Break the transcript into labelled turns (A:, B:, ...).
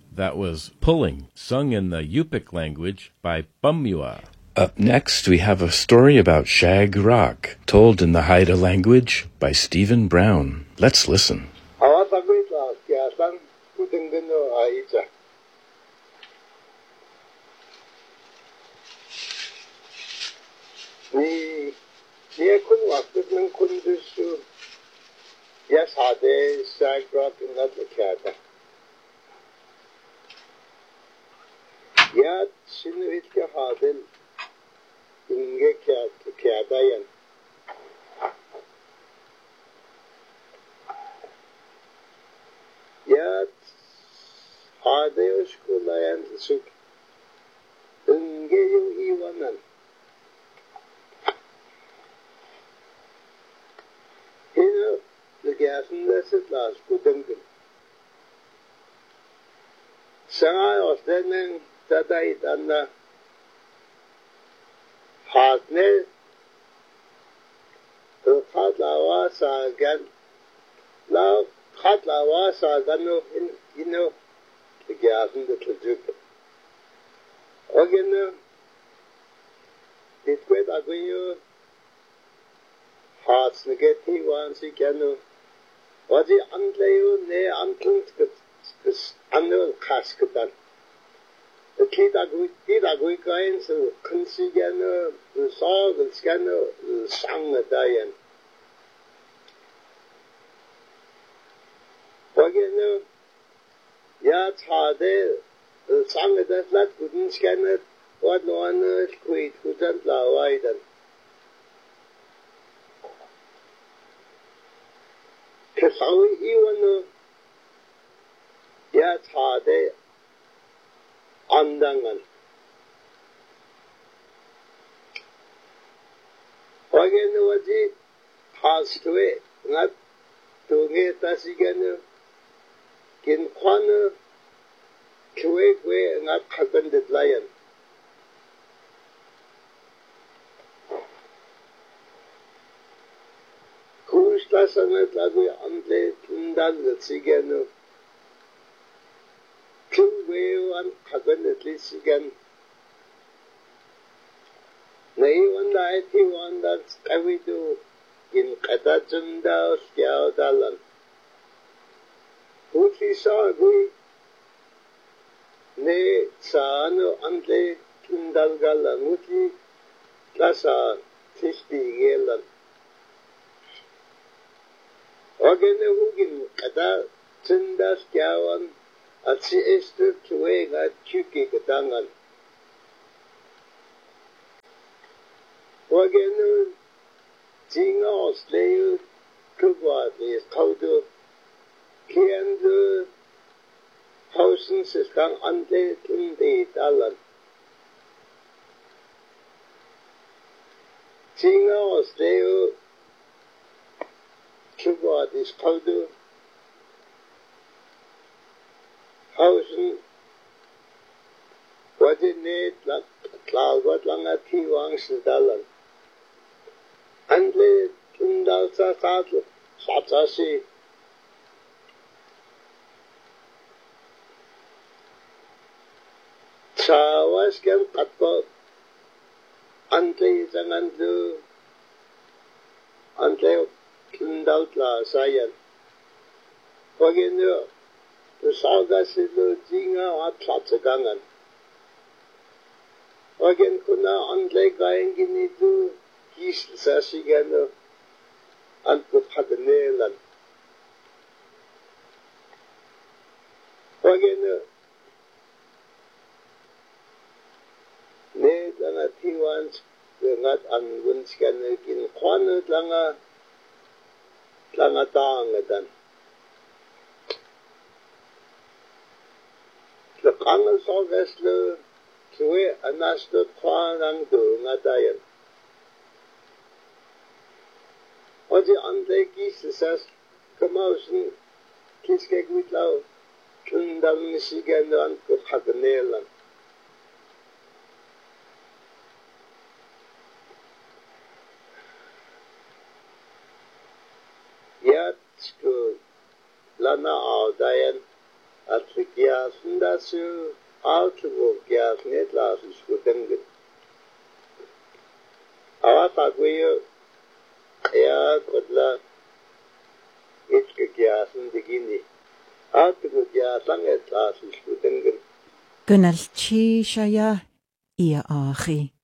A: That was Pulling, sung in the Yupik language by Bumua.
B: Up next, we have a story about Shag Rock, told in the Haida language by Stephen Brown. Let's listen.
C: Yes, Hade, Shag Rock, and not the cat. Yat Shinritka Hadel, Inge Kadayan. Yat Hade Skulayan Suk, Inge Yu Iwanan. The gas and that's it last good and good. Sangai was then Tadai Dana Hartnell, the Katlawa Sagan, Lao Katlawa Sagano in the gas and the Tlajuk. Again, it quit Aguyo Hearts Negati once again. What the Andlayo ne Antlant annual casketan. The Kidagui guys who consider the song, the scanner, the sang a dian. Again, Yats Hade, the sang a that lad wouldn't scan it, what no one quit, who don't lie widen. Kasawi Iwano Yat Hade Andangan. Again, what he passed away, not doing it as again, Kin Kwana Kuwait, not Kabended Lion. Lasanet lagu andle tundal sigeno kuweo an kaganetli sigan nei wanda iti wanda kawidu in kata junda skiao dalan uti sagui ne saano andle tundal galan uti lasa tisti gelan Again, Hugin, Kada, Tindas Gawan, at si Esther Tuwing at Chuki Kadangan. Again, Tinga Slayer, Kubwat is Kaudu, Kiandu, Thousands is Kang Ande, Tundi, Dalan. Tinga Slayer, Kubwat is Kaudu, Hausen, what in it, like cloud, what long at Tiwangs the Dalan. And let Tundalsa Tatl, Satasi. Chawas can Katko, Ante Zangandu, Ante Tundaltla Sayan. Again, the Saga Silu Jinga at Platsagangan. Again, Kuna Ante Gainginidu, Gis Sasigano, and the Padanelan. Again, ne langa Tiwans, the not unwinscan in Quanut langa Tangadan. The Kangas of Veslo, Tue, and Master Kwanang do Nadayan. Or the Ande says, Commotion, Kiskeg with Lao, Tundal Michigan, and Padanelan. Yet, Lana Aldayan, at the giasen dasu autogo giasen et lasus gudengen. Awataguyo ya kodla itke giasen digini. Autogo giasen et lasus gudengen.
D: Gynnal chi siaia ia achi.